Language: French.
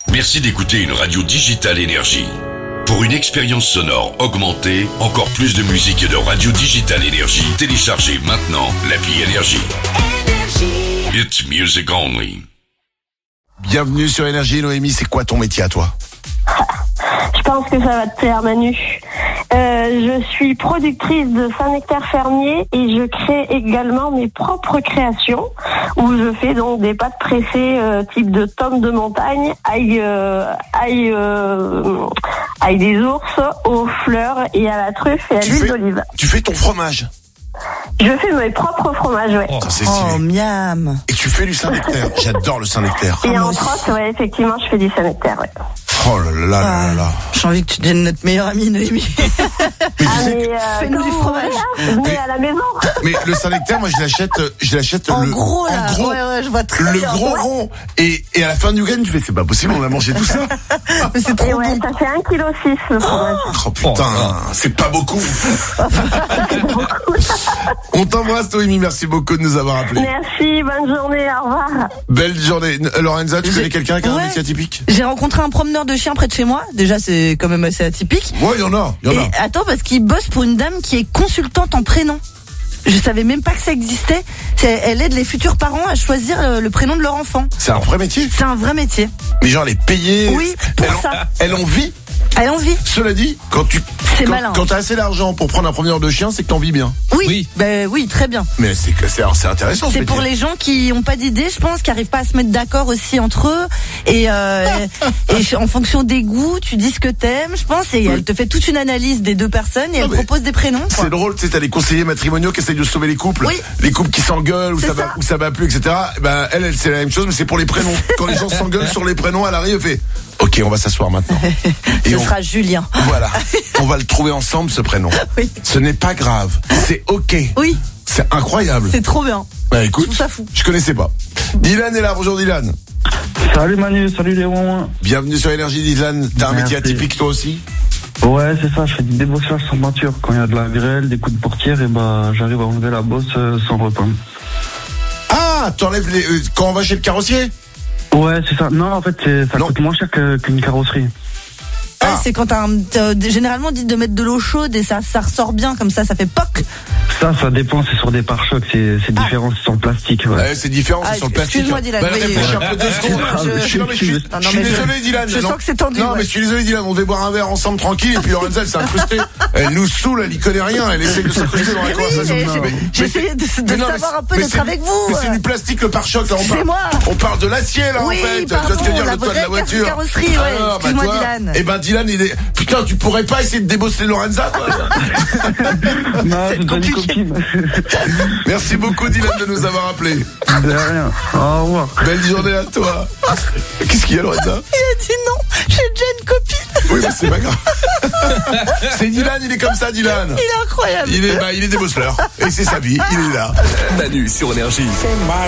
Merci d'écouter une radio digitale Énergie. Pour une expérience sonore augmentée, encore plus de musique et de radio digitale Énergie, téléchargez maintenant l'appli Énergie. It's music only. Bienvenue sur Énergie. Noémie, c'est quoi ton métier à toi? Je pense que ça va te plaire, Manu. Je suis productrice de Saint-Nectaire Fermier et je crée également mes propres créations où je fais donc des pâtes pressées type de tomes de montagne, ail des ours, aux fleurs et à la truffe et à l'huile d'olive. Tu fais ton fromage? Je fais mes propres fromages, ouais. Ça, c'est stylé. Oh, miam. Et tu fais du Saint-Nectaire? J'adore le Saint-Nectaire. Et entre autres, ouais, effectivement, je fais du Saint-Nectaire, ouais. Oh là là là là. J'ai envie que tu deviennes notre meilleure amie, Noémie. Fais-nous du fromage. Venez à la maison. Mais le Saint-Nectaire, moi, je l'achète En le gros, là. en gros, Ouais, je vois très le bien. gros rond. Et à la fin du week-end, tu fais, c'est pas possible, on a mangé tout ça. Mais c'est Et trop ouais, bon. ça fait 1,6 kg le fromage. Oh putain, c'est pas beaucoup. On t'embrasse, Noémie, merci beaucoup de nous avoir appelés. Merci, bonne journée, au revoir. Belle journée. Lorenza, tu connais quelqu'un qui a un Ouais. métier atypique? J'ai rencontré un promeneur de chiens près de chez moi. Déjà, c'est quand même assez atypique. Ouais, il y en a. Et attends, parce qu'il bosse pour une dame qui est consultante en prénom. Je savais même pas que ça existait. Elle aide les futurs parents à choisir le prénom de leur enfant. C'est un vrai métier. C'est un vrai métier. Mais genre, elle est payée. Oui, pour ça. Elle en vit. Elle a envie. Cela dit, C'est malin. quand t'as assez d'argent pour prendre un promeneur de chien, c'est que t'en vis bien. Oui. Oui, très bien. Mais c'est intéressant. ce C'est métier. pour les gens qui ont pas d'idée, je pense, qui arrivent pas à se mettre d'accord aussi entre eux. Et en fonction des goûts, tu dis ce que t'aimes, je pense. Et elle te fait toute une analyse des deux personnes et elle propose des prénoms. Quoi. C'est drôle, tu sais, t'as les conseillers matrimoniaux qui essayent de sauver les couples. Oui. Les couples qui s'engueulent, où ça va plus, etc. Ben, elle, c'est la même chose, mais c'est pour les prénoms. Quand les gens s'engueulent sur les prénoms, elle arrive et fait, ok, on va s'asseoir maintenant. Ce sera Julien. Voilà. On va le trouver ensemble, ce prénom. Oui. Ce n'est pas grave. C'est ok. Oui. C'est incroyable. C'est trop bien. Bah écoute, Je trouve ça fou. je connaissais pas. Dylan est là, bonjour Dylan. Salut Manu, salut Léon. Bienvenue sur Énergie Dylan. T'as un Merci. métier atypique toi aussi? Ouais, c'est ça, je fais du débossage sans peinture. Quand il y a de la grêle, des coups de portière, et bah j'arrive à enlever la bosse sans repeindre. Ah, t'enlèves les... quand on va chez le carrossier? Ouais, c'est ça. Non, en fait, ça coûte moins cher qu'une carrosserie. Ah, c'est quand généralement on dit de mettre de l'eau chaude et ça ressort bien comme ça fait poc. Ça dépend, c'est sur des pare-chocs, c'est différent, c'est sur le plastique. Ouais. Ouais, c'est différent, c'est sur le plastique. Excuse-moi Dylan. Bah, oui, réfléchis un peu 2 secondes. Je suis désolé Dylan. Je sens que c'est tendu. Non, mais je suis désolé Dylan, on devait boire un verre ensemble tranquille et puis Lorenza elle s'est incrustée. Elle nous saoule, elle y connaît rien, elle essaie de s'incruster dans la conversation. J'essayais de savoir un peu d'être avec vous. Mais c'est du plastique le pare-choc là, on parle de l'acier là en fait. Tu vois ce que je veux dire, le toit de la voiture. Carrosserie, excuse-moi Dylan. Eh ben Dylan il est... Putain, tu pourrais pas essayer de débosser Lorenza toi? Non, c'est pas une copine. Merci beaucoup Dylan de nous avoir appelés. De rien. Au revoir. Belle journée à toi. Qu'est-ce qu'il y a Lorenza? Il a dit non, j'ai déjà une copine. Oui mais c'est pas grave. C'est Dylan, il est comme ça Dylan. Il est incroyable. Il est débosseleur. Et c'est sa vie, il est là. Manu sur Énergie.